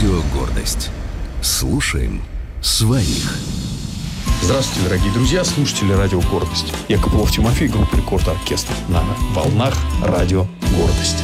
Радио «Гордость». Слушаем своих. Здравствуйте, дорогие друзья, слушатели радио «Гордость». Я Копылов Тимофей, группа «Рекорд Оркестр» на волнах радио «Гордость».